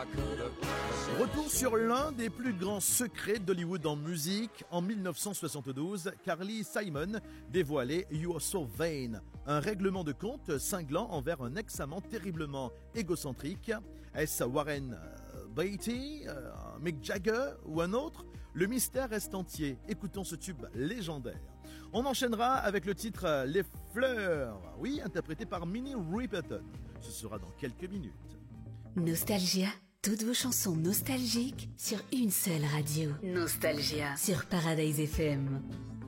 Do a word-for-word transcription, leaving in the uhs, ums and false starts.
Retour sur l'un des plus grands secrets d'Hollywood en musique. En dix-neuf cent soixante-douze, Carly Simon dévoilait You're So Vain, un règlement de compte cinglant envers un ex-amant terriblement égocentrique. Est-ce Warren Beatty, euh, Mick Jagger ou un autre? Le mystère reste entier. Écoutons ce tube légendaire. On enchaînera avec le titre Les Fleurs, oui, interprété par Minnie Riperton. Ce sera dans quelques minutes. Nostalgia, toutes vos chansons nostalgiques sur une seule radio. Nostalgia sur Paradise F M.